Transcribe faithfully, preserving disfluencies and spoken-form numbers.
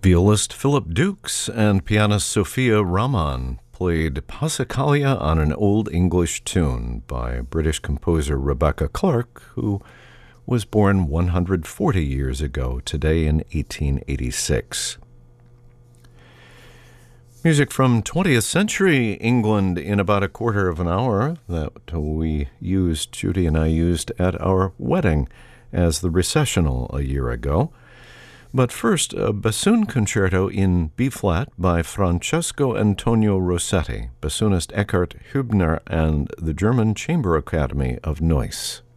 Violist Philip Dukes and pianist Sophia Rahman played Passacaglia on an Old English tune by British composer Rebecca Clark, who was born one hundred forty years ago today in eighteen eighty-six. Music from twentieth century England in about a quarter of an hour that we used, Judy and I used at our wedding as the recessional a year ago. But first, a bassoon concerto in B-flat by Francesco Antonio Rossetti, bassoonist Eckhard Hübner, and the German Chamber Academy of Neuss.